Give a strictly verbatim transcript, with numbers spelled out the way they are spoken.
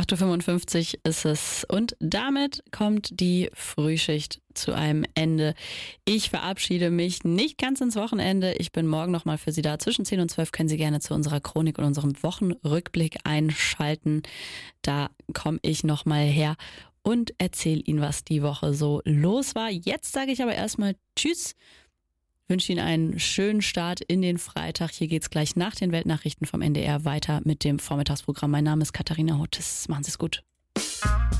acht Uhr fünfundfünfzig ist es und damit kommt die Frühschicht zu einem Ende. Ich verabschiede mich nicht ganz ins Wochenende. Ich bin morgen nochmal für Sie da. Zwischen zehn und zwölf können Sie gerne zu unserer Chronik und unserem Wochenrückblick einschalten. Da komme ich nochmal her und erzähle Ihnen, was die Woche so los war. Jetzt sage ich aber erstmal Tschüss. Wünsche Ihnen einen schönen Start in den Freitag. Hier geht's gleich nach den Weltnachrichten vom N D R weiter mit dem Vormittagsprogramm. Mein Name ist Katharina Hottes. Machen Sie es gut.